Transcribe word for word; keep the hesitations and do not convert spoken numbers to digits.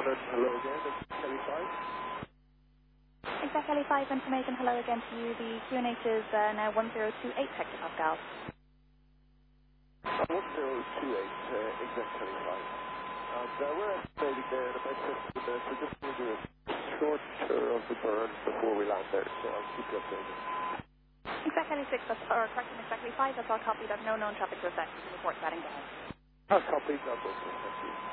hundred, hello again, it's Kelly five. Exact Kelly five information, hello again to you. The Q N H is uh, now one zero two eight hectopascals. Uh, one zero two eight, uh, exact Kelly five. And uh, we're estimating there in about fifteen minutes. We're just going to do a short tour of the burn before we land there, so I'll keep you updated. Exact Kelly six, that's, or correction, Exact Kelly five, that's all copy. That's no known traffic to effect. Report setting down. I'll copy that, thank you.